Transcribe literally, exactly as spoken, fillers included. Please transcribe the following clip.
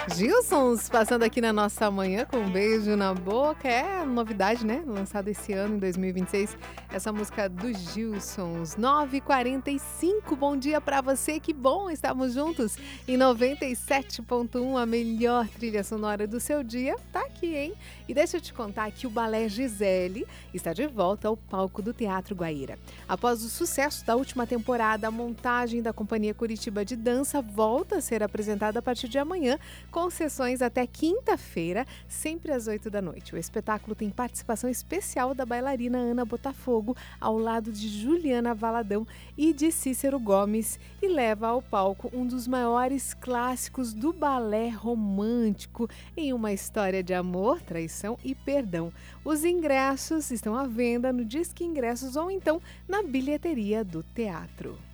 Gilsons passando aqui na nossa manhã com um beijo na boca. É novidade, né? Lançado esse ano, em dois mil e vinte e seis. Essa música dos Gilsons. nove e quarenta e cinco. Bom dia pra você. Que bom estarmos juntos em noventa e sete ponto um. A melhor trilha sonora do seu dia tá aqui, hein? E deixa eu te contar que o Balé Gisele está de volta ao palco do Teatro Guaíra. Após o sucesso da última temporada, a montagem da Companhia Curitiba de Dança volta a ser apresentada a partir de amanhã, com sessões até quinta-feira, sempre às oito da noite. O espetáculo tem participação especial da bailarina Ana Botafogo, ao lado de Juliana Valadão e de Cícero Gomes, e leva ao palco um dos maiores clássicos do balé romântico, em uma história de amor, traição e perdão. Os ingressos estão à venda no Disque Ingressos ou então na bilheteria do teatro.